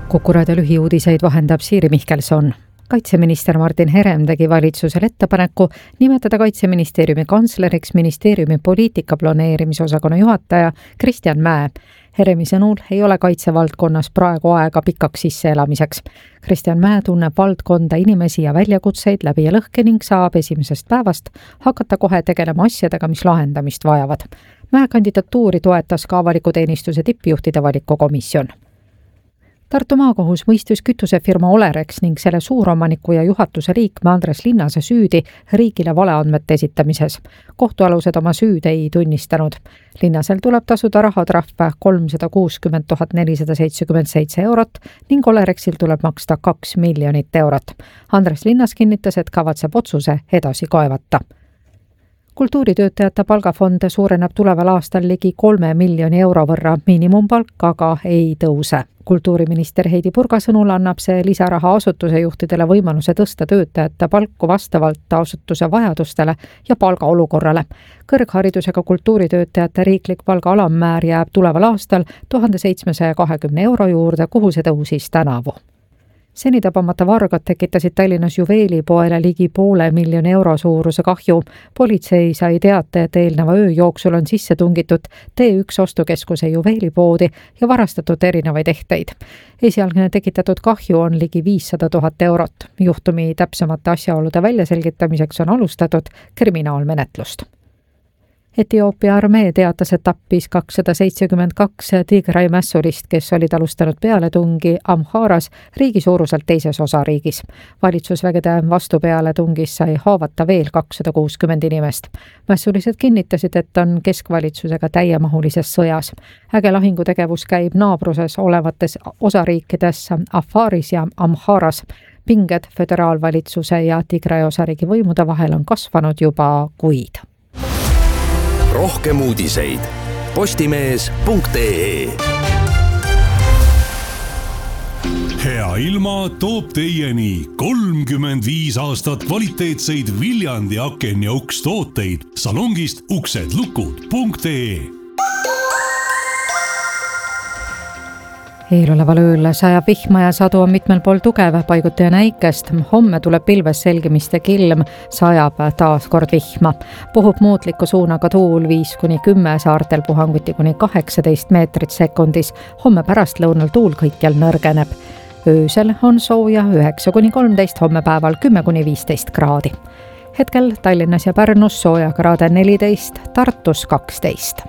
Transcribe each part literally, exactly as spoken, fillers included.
Kuku raadio lühiuudiseid vahendab Siiri Mihkelson. Kaitseminister Martin Herem tegi valitsusele ettepaneku nimetada Kaitseministeeriumi kantsleriks ministeeriumi poliitika planeerimise osakonna juhataja Kristjan Mäe. Heremi sõnul ei ole kaitsevaldkonnas praegu aega pikaks sisseelamiseks. Kristjan Mäe tunneb valdkonda, inimesi ja väljakutseid läbi ja lõhke ning saab esimesest päevast hakata kohe tegelema asjadega, mis lahendamist vajavad. Mäe kandidatuuri toetas ka avaliku teenistuse tippjuhtide valikukomisjon. Tartu maakohus mõistis kütusefirma Olerex ning selle suuromaniku ja juhatuse liikme Andres Linnase süüdi riigile valeandmete esitamises. Kohtualused oma süüd ei tunnistanud. Linnasel tuleb tasuda rahatrahve kolmsada kuuskümmend tuhat nelisada seitsekümmend seitse eurot ning Olerexil tuleb maksta kaks miljonit eurot. Andres Linnas kinnitas, et kavatseb otsuse edasi kaevata. Kultuuritöötajate palgafond suureneb tuleval aastal ligi kolme miljoni euro võrra, miinimumpalk aga ei tõuse. Kultuuriminister Heidi Purga sõnul annab see lisaraha asutuse juhtidele võimaluse tõsta töötajate palku vastavalt asutuse vajadustele ja palgaolukorrale. Kõrgharidusega kultuuritöötajate riiklik palga alammäär jääb tuleval aastal tuhande seitsmesaja kahekümne euro juurde, kuhu see tõusis tänavu. Seni tabamata vargad tekitasid Tallinnas juveelipoele ligi poole miljoni euro suuruse kahju. Politsei sai teate, et eelneva öö jooksul on sisse tungitud T üks ostukeskuse juveelipoodi ja varastatud erinevaid ehteid. Esialgne tekitatud kahju on ligi viissada tuhat eurot. Juhtumi täpsemate asjaolude väljaselgitamiseks on alustatud kriminaalmenetlust. Etioopia armee teatas, et tappis kakssada seitsekümmend kaks Tigray mässulist, kes olid alustanud pealetungi Amharas, riigi suuruselt teises osariigis. Valitsusvägede vastupealetungis sai haavata veel kakssada kuuskümmend inimest. Mässulised kinnitasid, et on keskvalitsusega täiemahulises sõjas. Äge lahingutegevus käib naabruses olevates osariikides Afaris ja Amharas. Pinged föderaalvalitsuse ja Tigray osariigi võimude vahel on kasvanud juba kuid. Rohkem uudiseid postimees punkt ee. Hea ilma toob teieni kolmkümmend viis aastat kvaliteetseid Viljandi aken ja uks tooteid salongist uksed lukud punkt ee. Eeloleval ööl sajab vihma ja sadu on mitmel pool tugev, paiguti ja näikest. Homme tuleb pilves selgimiste kilm, sajab taas kord vihma. Puhub muutliku suunaga tuul viis kuni kümme, saartel puhanguti kuni kaheksateist meetrit sekundis. Homme pärastlõunal tuul kõikjal nõrgeneb. Öösel on sooja üheksa kuni kolmteist, homme päeval kümme kuni viisteist kraadi. Hetkel Tallinnas ja Pärnus sooja kraade neliteist, Tartus kaksteist.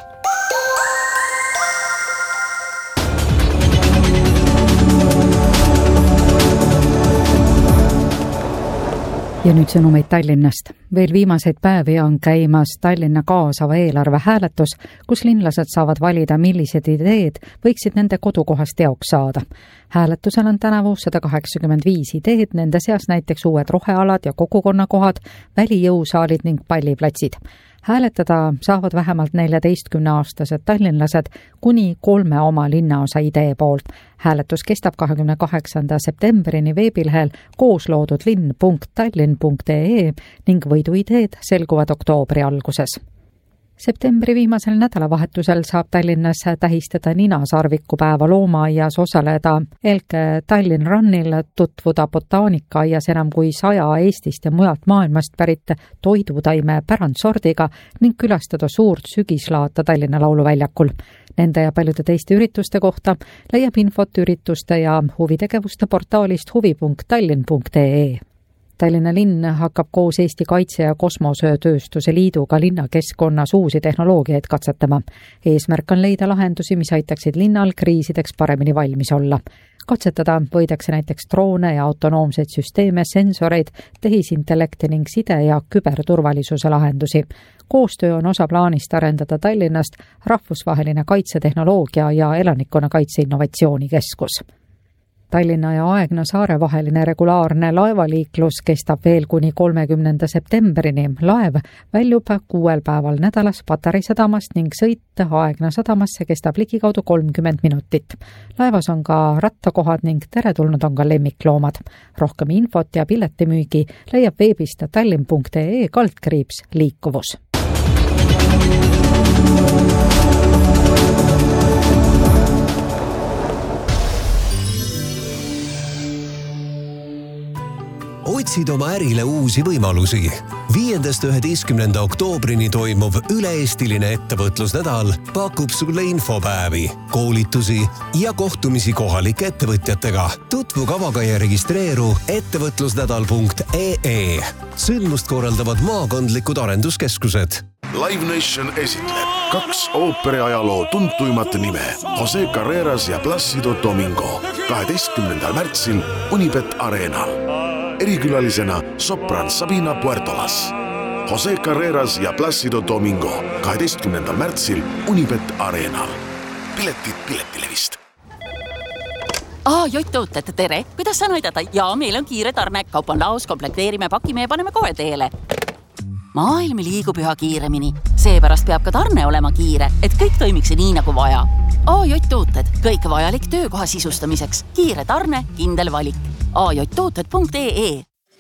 Ja nüüd sõnumeid Tallinnast. Veel viimaseid päevi on käimas Tallinna kaasava eelarve hääletus, kus linlased saavad valida, millised ideed võiksid nende kodukohast teoks saada. Hääletusel on tänavu sada kaheksakümmend viis ideed, nende seas näiteks uued rohealad ja kogukonnakohad, välijõusaalid ning palliplatsid. Hääletada saavad vähemalt neljateistkümneaastased tallinlased kuni kolme oma linnaosa idee poolt. Hääletus kestab kahekümne kaheksanda septembrini veebilehel koosloodud linn punkt tallinn punkt ee ning võiduideed selguvad oktoobri alguses. Septembri viimasel nädalavahetusel saab Tallinnas tähistada ninasarviku päeva loomaaias, osaleda Elke Tallinn Runnil, tutvuda botaanikaaias enam kui saja Eestist ja mujalt maailmast pärit toidutaime pärandsordiga ning külastada suurt sügislaata Tallinna lauluväljakul. Nende ja paljude teiste ürituste kohta leiab infot ürituste ja huvitegevuste portaalist huvi punkt tallinn punkt ee. Tallinna linn hakkab koos Eesti Kaitse- ja Kosmosetööstuse Liiduga linnakeskkonnas uusi tehnoloogiaid katsetama. Eesmärk on leida lahendusi, mis aitaksid linnal kriisideks paremini valmis olla. Katsetada võidakse näiteks droone ja autonoomseid süsteeme, sensoreid, tehisintellekti ning side- ja küberturvalisuse lahendusi. Koostöö on osa plaanist arendada Tallinnast rahvusvaheline kaitsetehnoloogia ja elanikkonnakaitse innovatsioonikeskus. Tallinna ja Aegna saare vaheline regulaarne laevaliiklus kestab veel kuni kolmekümnenda septembrini. Laev väljub kuuel päeval nädalas Patarei sadamast ning sõit Aegna sadamasse kestab ligikaudu kolmkümmend minutit. Laevas on ka rattakohad ning teretulnud on ka lemmikloomad. Rohkem infot ja piletimüügi leiab veebist tallinn punkt ee kaldkriips liikuvus. otsid oma ärile uusi võimalusi. viiendast üheteistkümnenda oktoobrini toimuv üle-eestiline ettevõtlusnädal pakub sulle infopäevi, koolitusi ja kohtumisi kohalike ettevõtjatega. Tutvu kavaga ja registreeru ettevõtlusnädal punkt ee. Sündmust korraldavad maakondlikud arenduskeskused. Live Nation esitleb kaks ooperiajaloo tuntuimat nime Jose Carreras ja Plácido Domingo kaheteistkümnendal märtsil Unibet Arenal. Erikülalisena sopran Sabina Puertolas. Jose Carreras ja Plácido Domingo kaheteistkümnendal märtsil Unibet Arenal. Piletid Piletilevist. Aa, Jott-tooted, tere! Kuidas saan aidata? Jaa, meil on kiire tarne. Kaup on laos, komplekteerime, pakime ja paneme kohe teele. Maailm liigub üha kiiremini. Seepärast peab ka tarne olema kiire, et kõik toimiks nii nagu vaja. A J Tooted, kõik vajalik töökoha sisustamiseks. Kiire tarne, kindel valik. A J tooted punkt ee.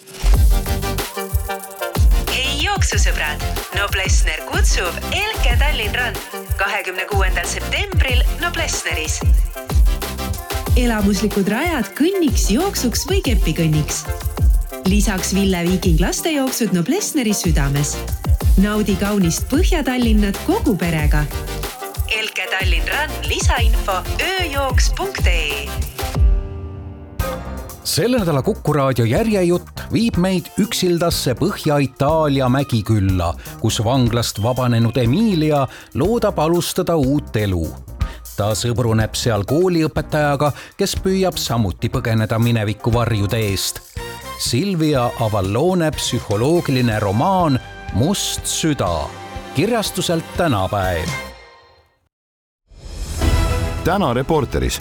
Hei jooksusõbrad! Noblessner kutsub Elke Tallinn Run kahekümne kuuendal septembril Noblessneris. Elamuslikud rajad kõnniks, jooksuks või kepikõnniks. Lisaks Ville Viiking lastejooksud Noblessneri südames. Naudi kaunist Põhja-Tallinnat kogu perega. Elke Tallinn Run lisainfo ööjooks punkt ee. Selle nädala Kuku Raadio järjejutt viib meid üksildasse Põhja-Itaalia mägikülla, kus vanglast vabanenud Emilia loodab alustada uut elu. Ta sõbruneb seal kooliõpetajaga, kes püüab samuti põgeneda mineviku varjude eest. Silvia Avallone psühholoogiline romaan Must süda, kirjastuselt Tänapäev. Täna Reporteris.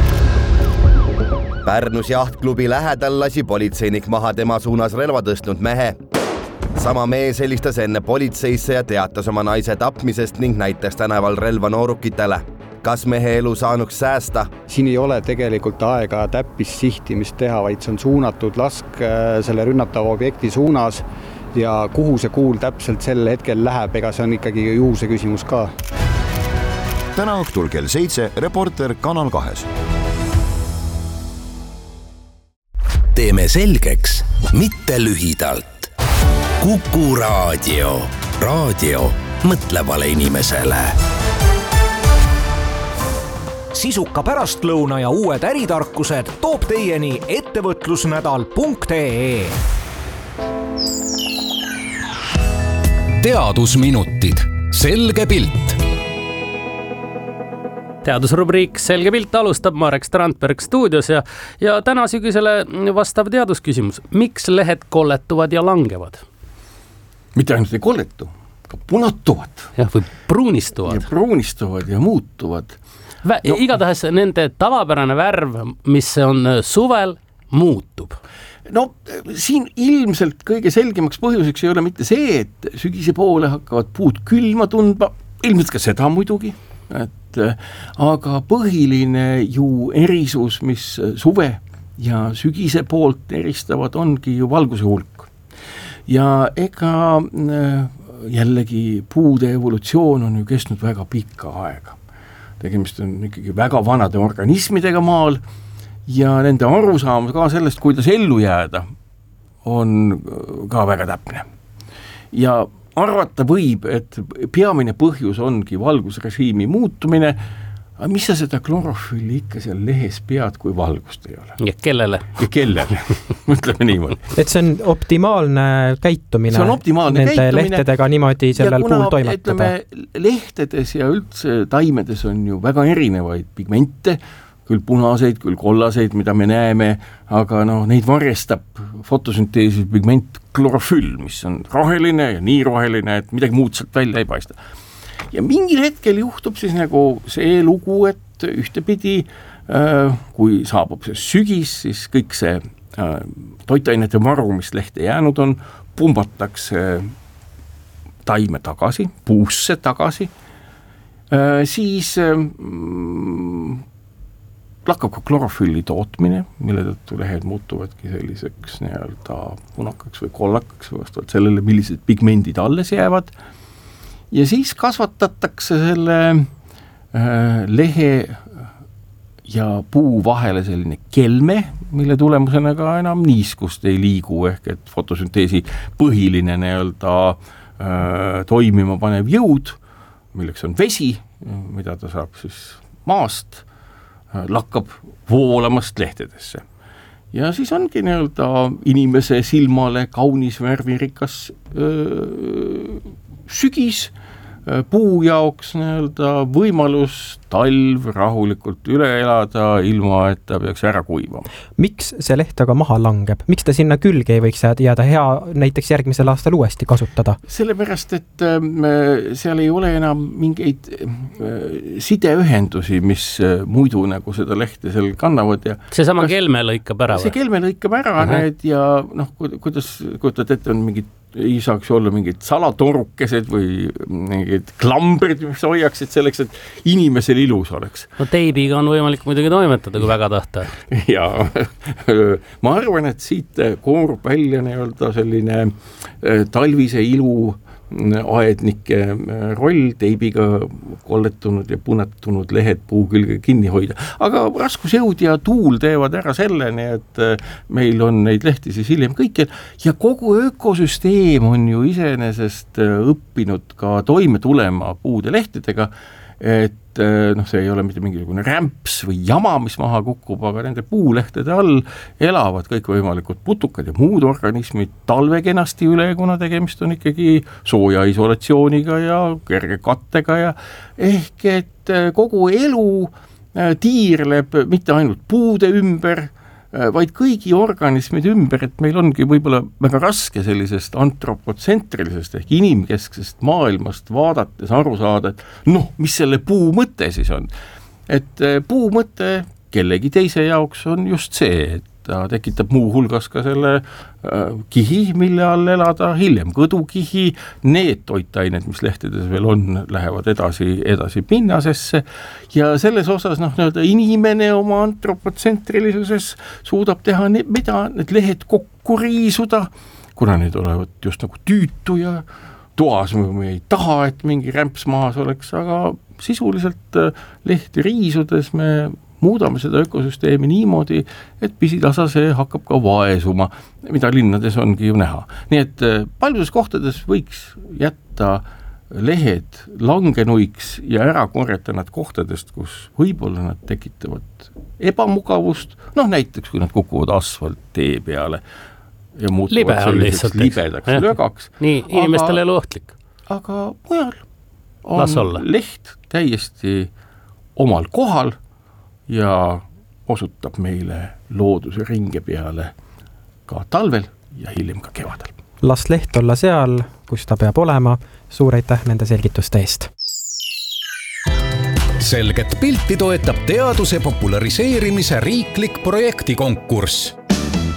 Pärnus jahtklubi lähedal lasi politseinik maha tema suunas relva tõstnud mehe. Sama mees helistas enne politseisse ja teatas oma naise tapmisest ning näitas tänaval relva noorukitele. Kas mehe elu saanuks säästa? Siin ei ole tegelikult aega täppis sihtimist teha, vaid see on suunatud lask selle rünnatava objekti suunas ja kuhu see kuul täpselt sel hetkel läheb, ega see on ikkagi juhuse küsimus ka. Täna õhtul kell seitse Reporter Kanal kahes. Teeme selgeks, mitte lühidalt. Kuku Raadio. Raadio mõtlevale inimesele. Sisuka pärastlõuna ja uued äritarkused toob teieni ettevõtlusnädal punkt ee. Teadusminutid. Selge pilt. Teadusrubriik Selge pilt alustab Marek Strandberg stuudios ja, ja täna sügisele vastav teadusküsimus. Miks lehed kolletuvad ja langevad? Mitte ainult ei kolletu, ka punatuvad. Jah, või pruunistuvad. Ja pruunistuvad ja muutuvad. Vä- no, igatahes nende tavapärane värv, mis on suvel, muutub. No siin ilmselt kõige selgemaks põhjuseks ei ole mitte see, et sügise poole hakkavad puud külma tundma, ilmselt ka seda muidugi, et, aga põhiline ju erisus, mis suve ja sügise poolt eristavad, ongi ju valguse hulk. Ja ega jällegi puude evolutsioon on ju kestnud väga pikka aega. Tegemist on ikkagi väga vanade organismidega maal ja nende arusaam ka sellest, kuidas ellu jääda, on ka väga täpne. Ja arvata võib, et peamine põhjus ongi valgusrežiimi muutumine, aga mis sa seda klorofülli ikka seal lehes pead, kui valgust ei ole? Ja kellele? Ja kellele, mõtleme niimoodi. Et see on optimaalne käitumine, see on optimaalne nende käitumine. Lehtedega niimoodi sellel kuna, puhul toimetada. Ütleme, lehtedes ja üldse taimedes on ju väga erinevaid pigmente, küll punaseid, küll kollaseid, mida me näeme, aga no, neid varjestab fotosünteesis pigment klorofüll, mis on roheline ja nii roheline, et midagi muud sealt välja ei paista. Ja mingil hetkel juhtub siis nagu see lugu, et ühtepidi, kui saabub see sügis, siis kõik see toitainete varu, mis lehte jäänud on, pumbatakse taime tagasi, puusse tagasi, siis lakkab ka klorofülli tootmine, mille tõttu lehed muutuvadki selliseks nii-öelda punakaks või kollakaks vastavalt sellele, millised pigmendid alles jäävad. Ja siis kasvatatakse selle äh, lehe ja puu vahele selline kelme, mille tulemusena ka enam niiskust ei liigu, ehk et fotosünteesi põhiline nii-öelda äh, toimima panev jõud, milleks on vesi, mida ta saab siis maast, äh, lakkab voolamast lehtedesse. Ja siis ongi nii-öelda inimese silmale kaunis värvirikas öö, sügis, puu jaoks nii-öelda võimalus talv rahulikult üle elada, ilma et ta peaks ära kuivama. Miks see leht aga maha langeb? Miks ta sinna külge ei võiks jääda hea näiteks järgmisel aastal uuesti kasutada? Sellepärast, et äh, seal ei ole enam mingeid äh, sideühendusi, mis äh, muidu nagu seda lehte seal kannavad. Ja see sama kas, kelme lõikab ära? See kelme lõikab ära uh-huh. need ja noh, kuidas kujutad ette, on mingid ei saaks olla mingid salatorukesed või mingid klambrid, mis hoiaksid selleks, et inimesel ilus oleks. No teibiga on võimalik muidugi toimetada, kui väga tahta. Ja ma arvan, et siit koorub välja nii-öelda selline talvise ilu aednike roll, teibiga kolletunud ja punatunud lehed puu külge kinni hoida. Aga raskusjõud ja tuul teevad ära selleni, et meil on neid lehti siis hiljem kõikjal ja kogu ökosüsteem on ju iseenesest õppinud ka toime tulema puude lehtedega, et noh, see ei ole mitte mingisugune rämps või jama, mis maha kukub, aga nende puulehtede all elavad kõik võimalikud putukad ja muud organismid talve kenasti üle, kuna tegemist on ikkagi sooja isolatsiooniga ja kerge kattega ja ehk et kogu elu tiirleb mitte ainult puude ümber, vaid kõigi organismide ümber, et meil ongi võib-olla väga raske sellisest antropotsentrilisest ehk inimkesksest maailmast vaadates aru saada, et noh, mis selle puu mõte siis on. Et puu mõte kellegi teise jaoks on just see, et ta tekitab muu hulgas ka selle äh, kihi, mille all elada, hiljem kõdukihi, need toitained, mis lehtedes veel on, lähevad edasi, edasi pinnasesse ja selles osas noh, nii-öelda inimene oma antropotsentrilisuses suudab teha, ne- mida need lehed kokku riisuda, kuna need olevad just nagu tüütu ja toas me ei taha, et mingi rämps maas oleks, aga sisuliselt lehti riisudes me muudame seda ökosüsteemi niimoodi, et pisitasa see hakkab ka vaesuma, mida linnades ongi ju näha. Nii et paljudes kohtades võiks jätta lehed langenuiks ja ära korjata nad kohtadest, kus võib-olla nad tekitavad ebamugavust, noh näiteks kui nad kukuvad asfalttee peale ja muutuvad selliseks libedaks ja lögaks. Nii, inimestele elu ohtlik. Aga mujal on leht täiesti omal kohal ja osutab meile looduse ringe peale ka talvel ja hiljem ka kevadel. Las leht olla seal, kus ta peab olema. Suur aitäh nende selgituste eest. Selget pilti toetab teaduse populariseerimise riiklik projektikonkurss.